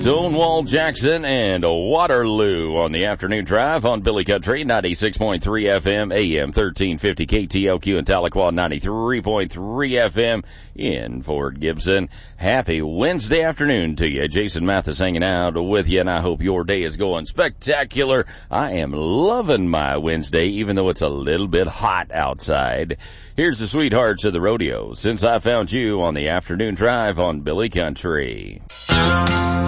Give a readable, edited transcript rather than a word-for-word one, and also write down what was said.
Stonewall Jackson and Waterloo on the afternoon drive on Billy Country 96.3 FM, AM 1350 KTLQ in Tahlequah, 93.3 FM in Fort Gibson. Happy Wednesday afternoon to you. Jason Mathis hanging out with you, and I hope your day is going spectacular. I am loving my Wednesday, even though it's a little bit hot outside. Here's the sweethearts of the rodeo, Since I Found You on the afternoon drive on Billy Country.